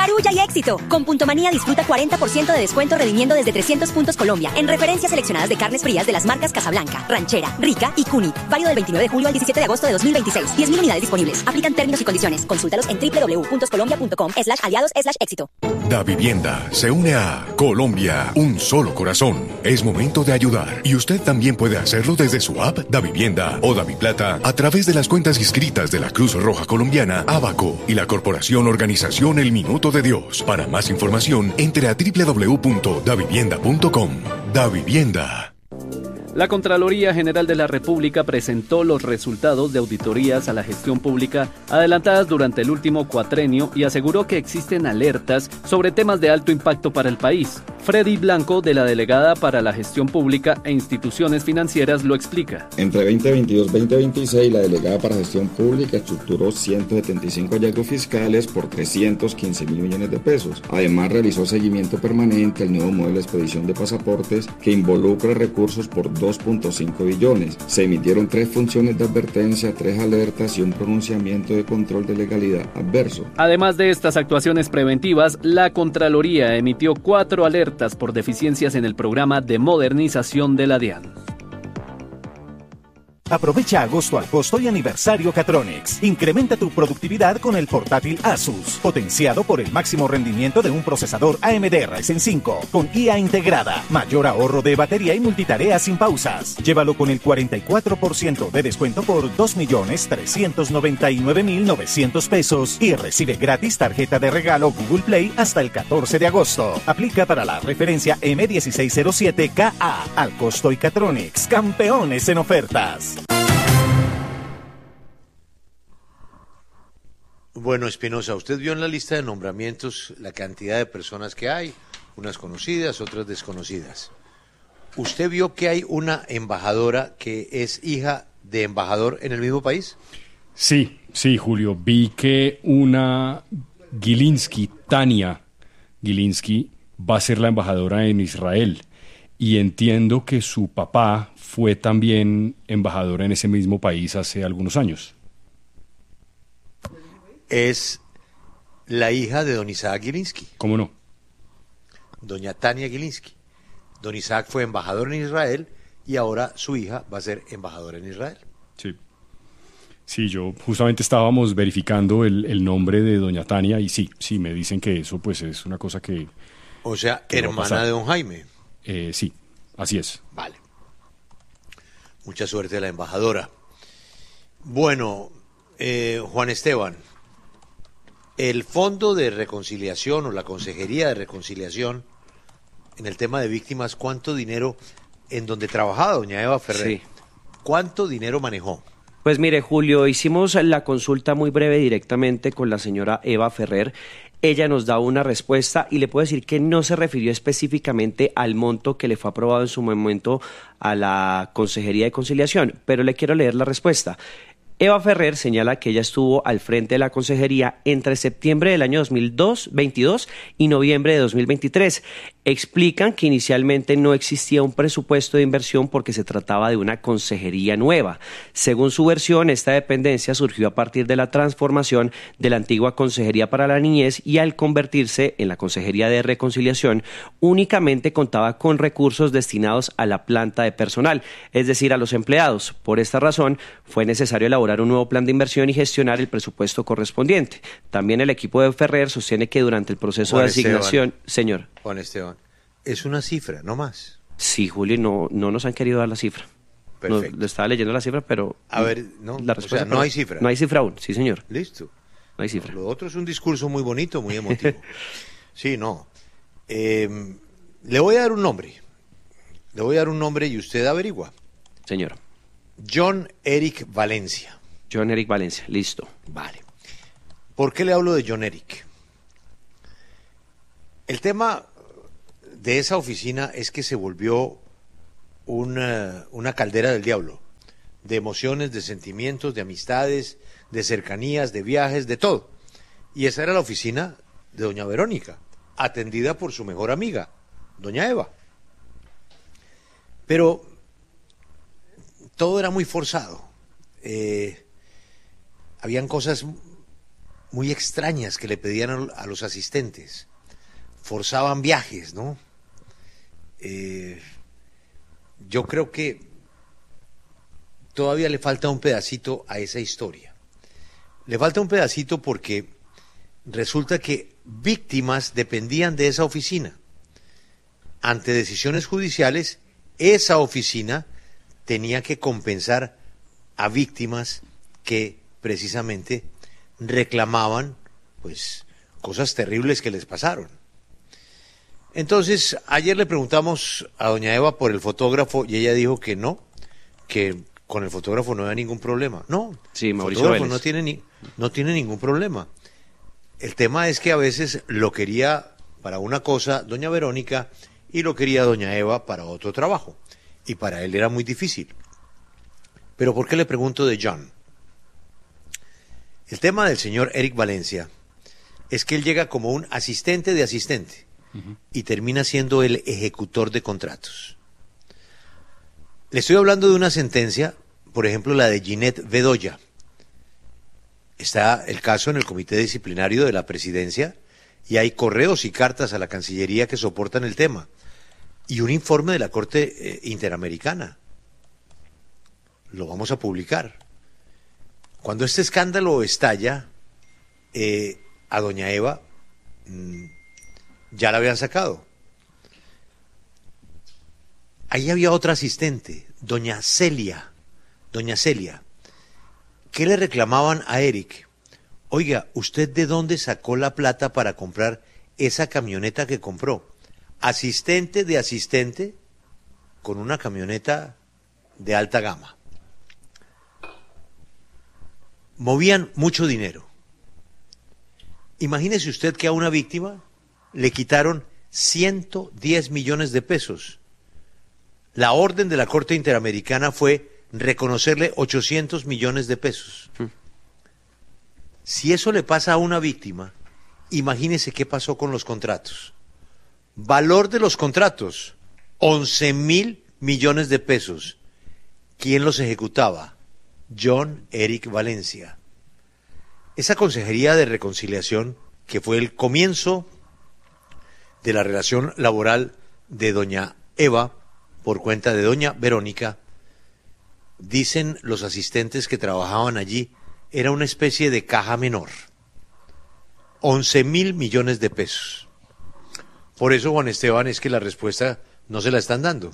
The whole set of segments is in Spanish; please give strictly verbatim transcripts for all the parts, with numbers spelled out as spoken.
¡Marulla y éxito! Con Punto Manía disfruta cuarenta por ciento de descuento redimiendo desde trescientos puntos Colombia en referencias seleccionadas de carnes frías de las marcas Casablanca, Ranchera, Rica y Cuni. Válido del veintinueve de julio al diecisiete de agosto de dos mil veintiséis. diez mil unidades disponibles. Aplican términos y condiciones. Consúltalos en doble u doble u doble u punto colombia punto com slash aliados slash éxito. Da Vivienda se une a Colombia, un solo corazón. Es momento de ayudar y usted también puede hacerlo desde su app Da Vivienda o DaViplata a través de las cuentas inscritas de la Cruz Roja Colombiana, Abaco y la Corporación Organización El Minuto de Dios. Para más información, entre a doble u doble u doble u punto da vivienda punto com. Da Vivienda. La Contraloría General de la República presentó los resultados de auditorías a la gestión pública adelantadas durante el último cuatrenio y aseguró que existen alertas sobre temas de alto impacto para el país. Freddy Blanco, de la Delegada para la Gestión Pública e Instituciones Financieras, lo explica. Entre veinte veintidós veinte veintiséis, la Delegada para Gestión Pública estructuró ciento setenta y cinco hallazgos fiscales por trescientos quince mil millones de pesos. Además, realizó seguimiento permanente al nuevo modelo de expedición de pasaportes que involucra recursos por dos punto cinco billones. Se emitieron tres funciones de advertencia, tres alertas y un pronunciamiento de control de legalidad adverso. Además de estas actuaciones preventivas, la Contraloría emitió cuatro alertas por deficiencias en el programa de modernización de la DIAN. Aprovecha agosto al costo y aniversario Catronics. Incrementa tu productividad con el portátil Asus, potenciado por el máximo rendimiento de un procesador A M D Ryzen cinco, con I A integrada, mayor ahorro de batería y multitarea sin pausas. Llévalo con el cuarenta y cuatro por ciento de descuento por dos millones trescientos noventa y nueve mil novecientos pesos y recibe gratis tarjeta de regalo Google Play hasta el catorce de agosto. Aplica para la referencia M dieciséis cero siete K A. Al costo y Catronics, campeones en ofertas. Bueno, Espinosa, usted vio en la lista de nombramientos la cantidad de personas que hay, unas conocidas, otras desconocidas. ¿Usted vio que hay una embajadora que es hija de embajador en el mismo país? Sí, sí, Julio. Vi que una Gilinski, Tania Gilinski, va a ser la embajadora en Israel. Y entiendo que su papá fue también embajador en ese mismo país hace algunos años. Es la hija de don Isaac Gilinski. ¿Cómo no? Doña Tania Gilinski. Don Isaac fue embajador en Israel y ahora su hija va a ser embajadora en Israel. Sí. Sí, yo justamente estábamos verificando el, el nombre de doña Tania y sí, sí, me dicen que eso pues es una cosa que... O sea, que hermana de don Jaime. Eh, sí, así es. Vale. Mucha suerte a la embajadora. Bueno, eh, Juan Esteban, el Fondo de Reconciliación o la Consejería de Reconciliación en el tema de víctimas, ¿cuánto dinero, en donde trabajaba doña Eva Ferrer, sí. cuánto dinero manejó? Pues mire, Julio, hicimos la consulta muy breve directamente con la señora Eva Ferrer. Ella nos da una respuesta y le puedo decir que no se refirió específicamente al monto que le fue aprobado en su momento a la Consejería de Conciliación, pero le quiero leer la respuesta. Eva Ferrer señala que ella estuvo al frente de la consejería entre septiembre del año dos mil veintidós y noviembre de dos mil veintitrés. Explican que inicialmente no existía un presupuesto de inversión porque se trataba de una consejería nueva. Según su versión, esta dependencia surgió a partir de la transformación de la antigua Consejería para la Niñez y al convertirse en la Consejería de Reconciliación, únicamente contaba con recursos destinados a la planta de personal, es decir, a los empleados. Por esta razón, fue necesario elaborar un nuevo plan de inversión y gestionar el presupuesto correspondiente. También el equipo de Ferrer sostiene que durante el proceso Juan de asignación... Esteban, señor. Juan Esteban, es una cifra, no más. Sí, Julio, no, no nos han querido dar la cifra. Perfecto. No, le estaba leyendo la cifra, pero... A ver, no, la o sea, no hay cifra. No hay cifra aún, sí, señor. Listo. No hay cifra. Lo otro es un discurso muy bonito, muy emotivo. Sí, no. Eh, le voy a dar un nombre. Le voy a dar un nombre y usted averigua. Señor. John Eric Valencia. John Eric Valencia, listo. Vale. ¿Por qué le hablo de John Eric? El tema de esa oficina es que se volvió una, una caldera del diablo, de emociones, de sentimientos, de amistades, de cercanías, de viajes, de todo. Y esa era la oficina de doña Verónica, atendida por su mejor amiga, doña Eva. Pero todo era muy forzado. Eh, habían cosas muy extrañas que le pedían a los asistentes. Forzaban viajes, ¿no? Eh, yo creo que todavía le falta un pedacito a esa historia. Le falta un pedacito porque resulta que víctimas dependían de esa oficina. Ante decisiones judiciales, esa oficina tenía que compensar a víctimas que precisamente reclamaban pues cosas terribles que les pasaron. Entonces, ayer le preguntamos a doña Eva por el fotógrafo y ella dijo que no, que con el fotógrafo no había ningún problema. No, sí, Mauricio el fotógrafo Vélez. no tiene ni, no tiene ningún problema. El tema es que a veces lo quería para una cosa doña Verónica y lo quería doña Eva para otro trabajo. Y para él era muy difícil. Pero ¿por qué le pregunto de John? El tema del señor Eric Valencia es que él llega como un asistente de asistente uh-huh. y termina siendo el ejecutor de contratos. Le estoy hablando de una sentencia, por ejemplo, la de Ginette Bedoya. Está el caso en el Comité Disciplinario de la Presidencia y hay correos y cartas a la Cancillería que soportan el tema. Y un informe de la Corte eh, Interamericana. Lo vamos a publicar. Cuando este escándalo estalla, eh, a doña Eva mmm, ya la habían sacado. Ahí había otra asistente, doña Celia, doña Celia. ¿Qué le reclamaban a Eric? Oiga, ¿usted de dónde sacó la plata para comprar esa camioneta que compró? Asistente de asistente con una camioneta de alta gama. Movían mucho dinero. Imagínese usted que a una víctima le quitaron ciento diez millones de pesos. La orden de la Corte Interamericana fue reconocerle ochocientos millones de pesos. Mm. Si eso le pasa a una víctima, imagínese qué pasó con los contratos. Valor de los contratos, once mil millones de pesos. ¿Quién los ejecutaba? John Eric Valencia. Esa Consejería de Reconciliación, que fue el comienzo de la relación laboral de doña Eva por cuenta de doña Verónica, dicen los asistentes que trabajaban allí, era una especie de caja menor. once mil millones de pesos. Por eso, Juan Esteban, es que la respuesta no se la están dando.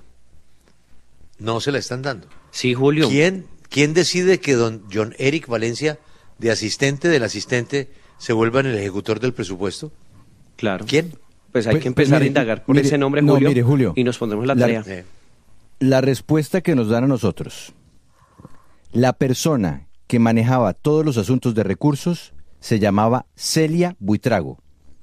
No se la están dando. Sí, Julio. ¿Quién, quién decide que don John Eric Valencia, de asistente del asistente, se vuelva en el ejecutor del presupuesto? Claro. ¿Quién? Pues hay pues, que empezar mire, a indagar por mire, ese nombre, no, Julio, mire, Julio, y nos pondremos la la, tarea. Eh. La respuesta que nos dan a nosotros, la persona que manejaba todos los asuntos de recursos se llamaba Celia Buitrago.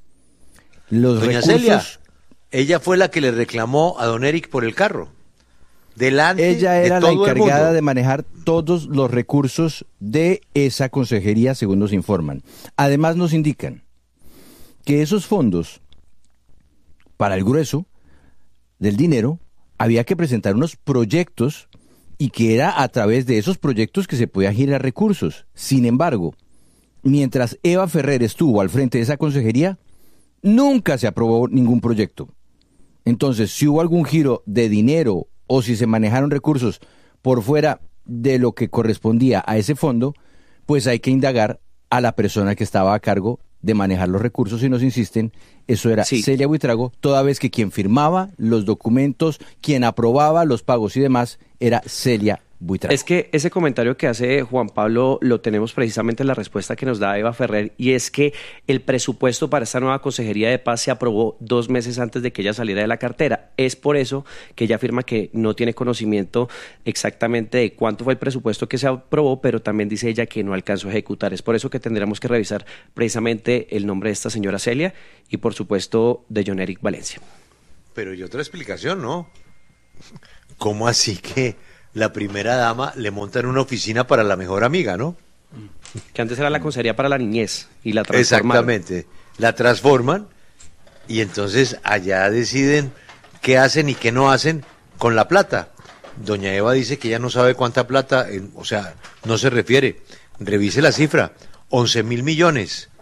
Los Doña recursos, Celia, ella fue la que le reclamó a don Eric por el carro. Delante ella era de la todo el encargada mundo. de manejar todos los recursos de esa consejería, según nos informan. Además nos indican que esos fondos, para el grueso del dinero, había que presentar unos proyectos y que era a través de esos proyectos que se podía girar recursos. Sin embargo, mientras Eva Ferrer estuvo al frente de esa consejería, nunca se aprobó ningún proyecto. Entonces, si hubo algún giro de dinero o si se manejaron recursos por fuera de lo que correspondía a ese fondo, pues hay que indagar a la persona que estaba a cargo de manejar los recursos y nos insisten, eso era sí. Celia Buitrago, toda vez que quien firmaba los documentos, quien aprobaba los pagos y demás, era Celia Buitrago. Es que ese comentario que hace Juan Pablo lo tenemos precisamente en la respuesta que nos da Eva Ferrer, y es que el presupuesto para esta nueva Consejería de Paz se aprobó dos meses antes de que ella saliera de la cartera. Es por eso que ella afirma que no tiene conocimiento exactamente de cuánto fue el presupuesto que se aprobó, pero también dice ella que no alcanzó a ejecutar. Es por eso que tendremos que revisar precisamente el nombre de esta señora Celia y por supuesto de John Eric Valencia. Pero y otra explicación, ¿no? ¿Cómo así que la primera dama le montan una oficina para la mejor amiga, ¿no? Que antes era la consejería para la niñez y la transformaron. Exactamente, la transforman y entonces allá deciden qué hacen y qué no hacen con la plata. Doña Eva dice que ya no sabe cuánta plata, eh, o sea, no se refiere. Revise la cifra, once mil millones.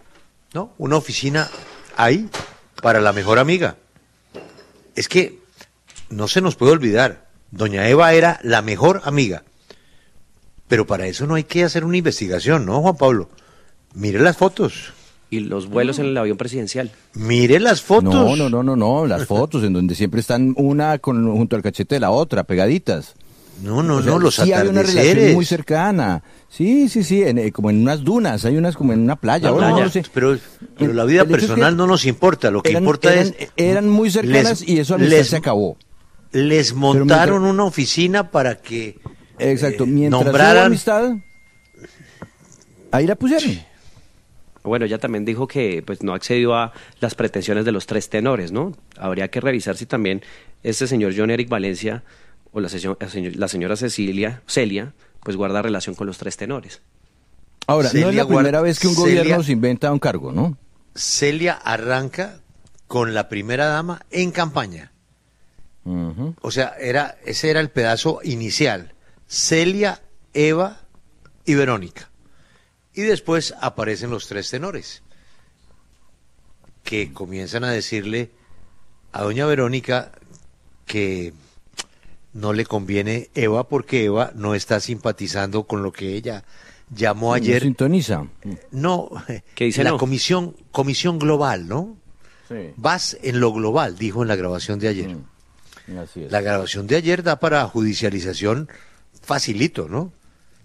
¿no? Una oficina ahí para la mejor amiga. Es que no se nos puede olvidar, doña Eva era la mejor amiga. Pero para eso no hay que hacer una investigación, ¿no, Juan Pablo? Mire las fotos. Y los vuelos en el avión presidencial. Mire las fotos. No, no, no, no, no, las fotos en donde siempre están una con, junto al cachete de la otra, pegaditas. No, no, O sea, no, los sí hay una atardeceres. relación muy cercana. Sí, sí, sí, en, eh, como en unas dunas, hay unas como en una playa. No, Bueno, no, no lo sé. pero, pero la vida El hecho es personal que no nos importa, lo que eran, importa eran, es... Eran muy cercanas les- y eso a amistad les- se acabó. Les montaron una oficina para que Exacto, eh, mientras nombraran... hubo amistad, ahí la pusieron. Bueno, ella también dijo que pues no accedió a las pretensiones de los tres tenores, ¿no? Habría que revisar si también este señor John Eric Valencia o la, señor- la señor- la señora Cecilia, Celia, pues guarda relación con los tres tenores. Ahora, no es Celia la primera guarda- vez que un Celia- gobierno se inventa un cargo, ¿no? Celia arranca con la primera dama en campaña. Ujú. O sea, era ese era el pedazo inicial. Celia, Eva y Verónica. Y después aparecen los tres tenores, que comienzan a decirle a doña Verónica que no le conviene Eva porque Eva no está simpatizando con lo que ella llamó No ayer. sintoniza. No, ¿Qué dice la no? comisión, comisión global, ¿no? Sí. Vas en lo global, dijo en la grabación de ayer. Mm, así es. La grabación de ayer da para judicialización facilito, ¿no?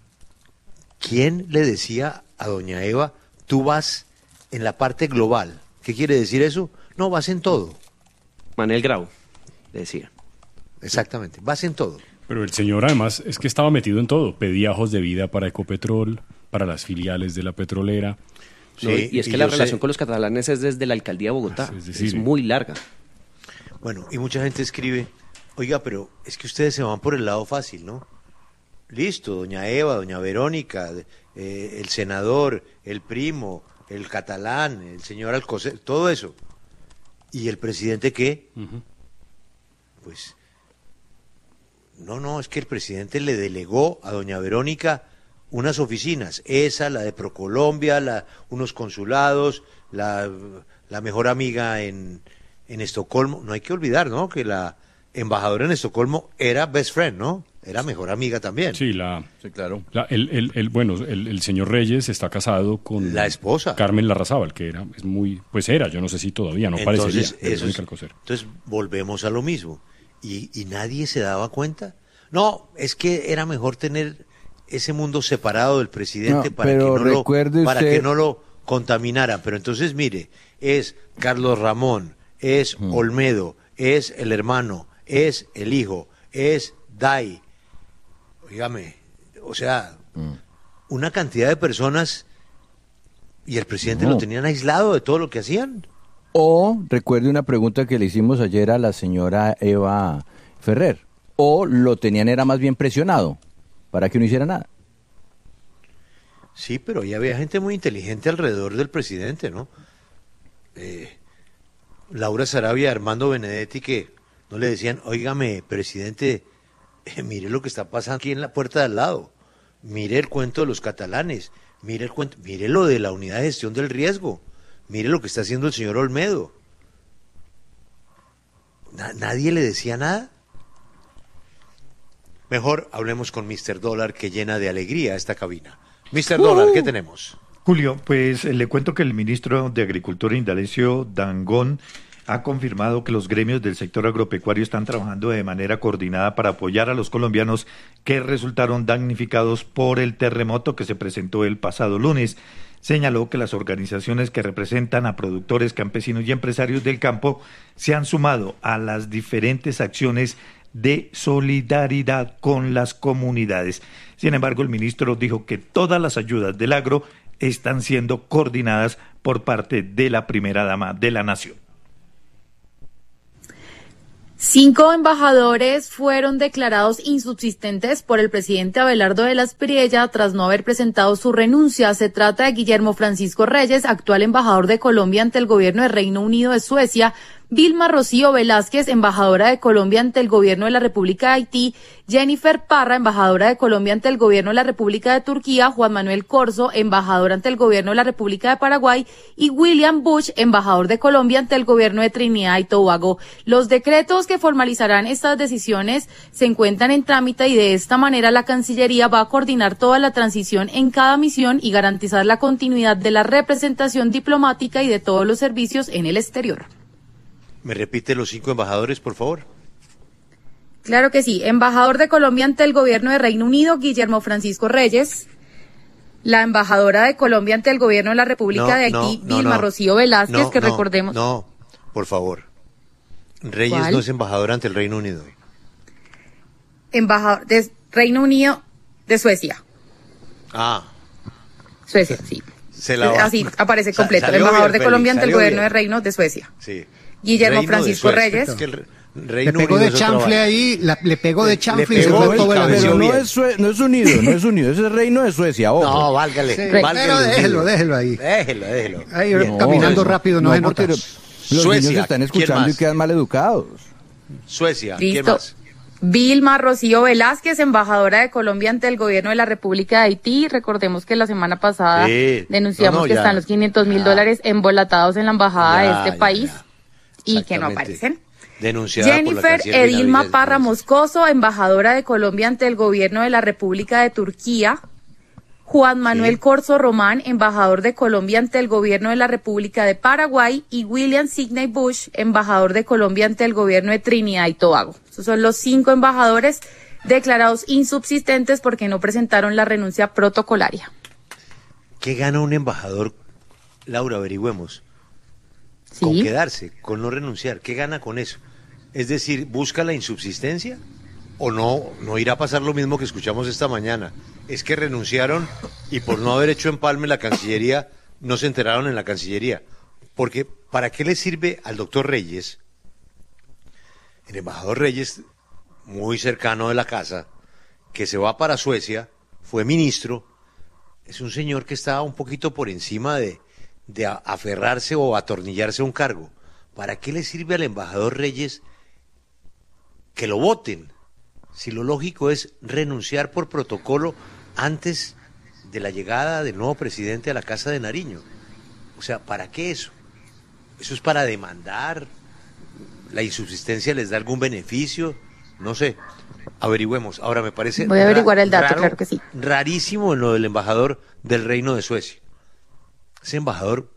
¿Quién le decía a doña Eva, tú vas en la parte global? ¿Qué quiere decir eso? No, vas en todo. Manel Grau, decía. Exactamente, vas en todo. Pero el señor además es que estaba metido en todo. Pedía ojos de vida para Ecopetrol, para las filiales de la petrolera. ¿no? Sí, Y es que y la yo sé- relación con los catalanes es desde la alcaldía de Bogotá. Es Es, decir, muy larga. Bueno, y mucha gente escribe, oiga, pero es que ustedes se van por el lado fácil, ¿no? Listo, doña Eva, doña Verónica, eh, el senador, el primo, el catalán, el señor Alcocer, todo eso. ¿Y el presidente qué? Ujú. Pues, no, no, es que el presidente le delegó a doña Verónica unas oficinas, esa, la de Procolombia, la, unos consulados, la, la mejor amiga en, en Estocolmo. No hay que olvidar, ¿no?, que la embajadora en Estocolmo era best friend, ¿no? Era mejor amiga también. Sí, la, Sí, claro. la- el, el- el- bueno, el, el señor Reyes está casado con La esposa. Carmen Larrazábal, que era, es muy, pues era, yo no sé si todavía, no parecería. Entonces, de eso Verónica es- Alcocer. entonces volvemos a lo mismo. ¿Y, y nadie se daba cuenta? No, es que era mejor tener ese mundo separado del presidente No, para, que pero no, lo, recuerde para usted- que no lo contaminaran. Pero entonces, mire, es Carlos Ramón, es Mm. Olmedo, es el hermano, es el hijo, es Dai. Óigame, o sea, Mm. una cantidad de personas y el presidente No. lo tenían aislado de todo lo que hacían. O recuerde una pregunta que le hicimos ayer a la señora Eva Ferrer. O lo tenían era más bien presionado para que no hiciera nada. Sí, pero ahí había gente muy inteligente alrededor del presidente, ¿no? Eh, Laura Sarabia, Armando Benedetti, que no le decían, óigame, presidente, eh, mire lo que está pasando aquí en la puerta de al lado, mire el cuento de los catalanes, mire el cuento, mire lo de la unidad de gestión del riesgo, mire lo que está haciendo el señor Olmedo. Na- nadie le decía nada. Mejor hablemos con mister Dólar, que llena de alegría esta cabina. mister Dólar, ¿qué tenemos? Julio, pues eh, le cuento que el ministro de Agricultura, Indalecio Dangond, ha confirmado que los gremios del sector agropecuario están trabajando de manera coordinada para apoyar a los colombianos que resultaron damnificados por el terremoto que se presentó el pasado lunes. Señaló que las organizaciones que representan a productores, campesinos y empresarios del campo se han sumado a las diferentes acciones de solidaridad con las comunidades. Sin embargo, el ministro dijo que todas las ayudas del agro están siendo coordinadas por parte de la primera dama de la nación. Cinco embajadores fueron declarados insubsistentes por el presidente Abelardo de la Espriella tras no haber presentado su renuncia. Se trata de Guillermo Francisco Reyes, actual embajador de Colombia ante el gobierno de Reino Unido de Suecia, Vilma Rocío Velázquez, embajadora de Colombia ante el gobierno de la República de Haití, Jennifer Parra, embajadora de Colombia ante el gobierno de la República de Turquía, Juan Manuel Corzo, embajador ante el gobierno de la República de Paraguay, y William Bush, embajador de Colombia ante el gobierno de Trinidad y Tobago. Los decretos que formalizarán estas decisiones se encuentran en trámite y de esta manera la Cancillería va a coordinar toda la transición en cada misión y garantizar la continuidad de la representación diplomática y de todos los servicios en el exterior. ¿Me repite los cinco embajadores, por favor? Claro que sí. Embajador de Colombia ante el gobierno de Reino Unido, Guillermo Francisco Reyes. La embajadora de Colombia ante el gobierno de la República No, de no, Haití, no, Vilma no. Rocío Velázquez, No, que no, recordemos. No, por favor. Reyes ¿Cuál? no es embajador ante el Reino Unido. Embajador de Reino Unido de Suecia. Ah, Suecia, sí. se la Así aparece Sa- completo. El salió embajador bien, de Colombia ante el Félix, gobierno salió de bien. Reino de Suecia. Sí. Guillermo Reino de Francisco Suecia. Reyes. Es que el Re- Le Reino pegó Unido de es otro chanfle vaina. ahí, la- le pegó de chanfle y se pegó fue y todo el cabeció Pero avión. no bien. es, Sue- no es unido, no es unido, es el reino de Suecia, ojo. No, válgale. Sí, válgale pero el déjelo, unido. déjelo ahí. Déjelo, déjelo. Ahí Bien. caminando No, rápido no, se nota. porque los Suecia, niños están ¿quién escuchando y más? quedan mal educados. Suecia, ¿quién Listo. más? Vilma Rocío Velázquez, embajadora de Colombia ante el gobierno de la República de Haití. Recordemos que la semana pasada Sí. denunciamos No, no, que ya. están los quinientos mil Ya. dólares embolatados en la embajada Ya, de este ya, país ya. y que no Exactamente. aparecen. Denunciada por la Jennifer canciller Edilma Benavides, Parra parece. Moscoso, embajadora de Colombia ante el gobierno de la República de Turquía. Juan Manuel Sí. Corzo Román, embajador de Colombia ante el gobierno de la República de Paraguay, y William Sidney Bush, embajador de Colombia ante el gobierno de Trinidad y Tobago. Esos son los cinco embajadores declarados insubsistentes porque no presentaron la renuncia protocolaria. ¿Qué gana un embajador, Laura? Averigüemos. Sí. Con quedarse, con no renunciar. ¿Qué gana con eso? Es decir, ¿busca la insubsistencia? ¿O no, no irá a pasar lo mismo que escuchamos esta mañana? Es que renunciaron y por no haber hecho empalme la Cancillería, no se enteraron en la Cancillería. Porque, ¿para qué le sirve al doctor Reyes? El embajador Reyes, muy cercano de la casa, que se va para Suecia, fue ministro, es un señor que está un poquito por encima de, de a- aferrarse o atornillarse a un cargo. ¿Para qué le sirve al embajador Reyes que lo voten? Si lo lógico es renunciar por protocolo antes de la llegada del nuevo presidente a la Casa de Nariño. O sea, ¿para qué eso? ¿Eso es para demandar? ¿La insubsistencia les da algún beneficio? No sé. Averigüemos. Ahora me parece Voy a averiguar ra- el dato, raro, claro que sí. rarísimo en lo del embajador del Reino de Suecia. Ese embajador,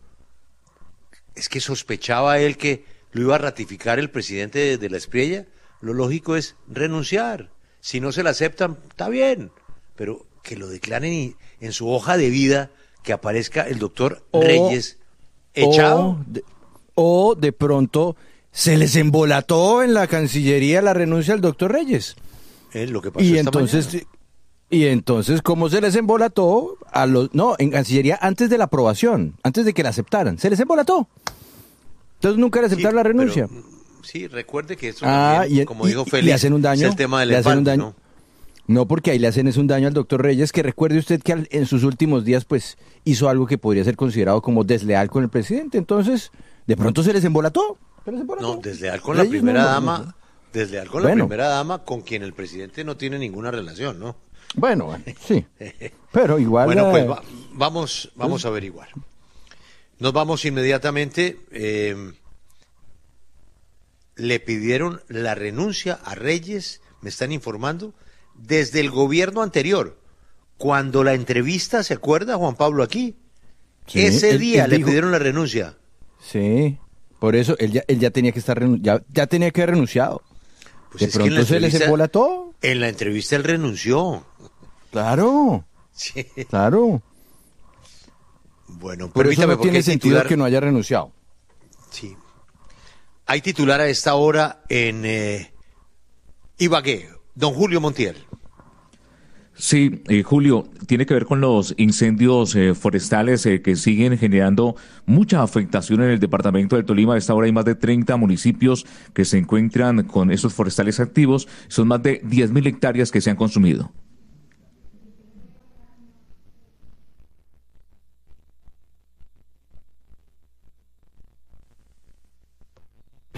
es que sospechaba él que lo iba a ratificar el presidente de, de la Espriella. Lo lógico es renunciar. Si no se la aceptan, está bien. Pero que lo declaren y- en su hoja de vida, que aparezca el doctor O- Reyes echado. O de, o de pronto se les embolató en la Cancillería la renuncia al doctor Reyes. Eh, lo que pasó Y esta entonces, mañana. y entonces, ¿cómo se les embolató a los, no, en Cancillería antes de la aprobación, antes de que la aceptaran? Se les embolató. Entonces nunca le aceptaron Sí, la renuncia. pero, sí, recuerde que eso Ah, también, y- como y- dijo y Félix, le hacen un daño, es el tema del le hacen un empalme, daño. No, porque ahí le hacen es un daño al doctor Reyes, que recuerde usted que al- en sus últimos días pues hizo algo que podría ser considerado como desleal con el presidente. Entonces, de pronto se les embolató. Se les embolató. No, desleal con la Reyes primera no, no, dama, no. desleal con Bueno. la primera dama, con quien el presidente no tiene ninguna relación, ¿no? Bueno, bueno, sí. Pero igual... Bueno, eh, pues va- vamos, vamos a averiguar. Nos vamos inmediatamente. eh, le pidieron la renuncia a Reyes, me están informando, desde el gobierno anterior. Cuando la entrevista, ¿se acuerda, Juan Pablo, aquí? Sí, Ese él- día él le dijo- pidieron la renuncia. Sí, por eso él ya, él ya tenía que estar renu- ya, ya tenía que haber renunciado. Pues de es que en la pronto se les entrevista- embolató. En la entrevista él renunció. Claro, Sí. claro. Bueno, Por eso permítame, no porque tiene hay sentido titular- que no haya renunciado. Sí. Hay titular a esta hora en eh, Ibagué, don Julio Montiel. Sí, eh, Julio, tiene que ver con los incendios eh, forestales eh, que siguen generando mucha afectación en el departamento del Tolima. A esta hora hay más de treinta municipios que se encuentran con esos forestales activos. Son más de diez mil hectáreas que se han consumido.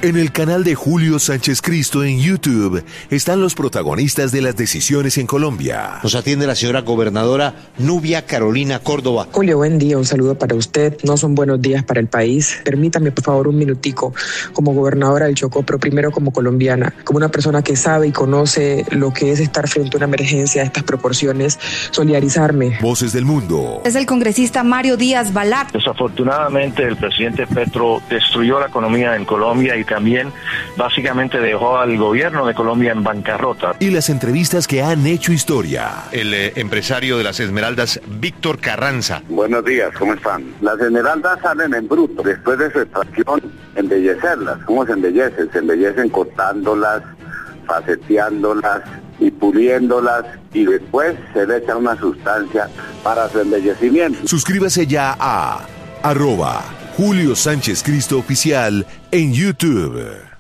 En el canal de Julio Sánchez Cristo en YouTube están los protagonistas de las decisiones en Colombia. Nos atiende la señora gobernadora Nubia Carolina Córdoba. Julio, buen día, un saludo para usted. No son buenos días para el país. Permítame, por favor, un minutico como gobernadora del Chocó, pero primero como colombiana, como una persona que sabe y conoce lo que es estar frente a una emergencia de estas proporciones, solidarizarme. Voces del mundo. Es el congresista Mario Díaz Balart. Desafortunadamente, el presidente Petro destruyó la economía en Colombia y también básicamente dejó al gobierno de Colombia en bancarrota. Y las entrevistas que han hecho historia. El eh, empresario de las Esmeraldas, Víctor Carranza. Buenos días, ¿cómo están? Las Esmeraldas salen en bruto. Después de su extracción, embellecerlas. ¿Cómo se embellecen? Se embellecen cortándolas, faceteándolas y puliéndolas, y después se le echa una sustancia para su embellecimiento. Suscríbase ya a arroba Julio Sánchez Cristo Oficial en YouTube.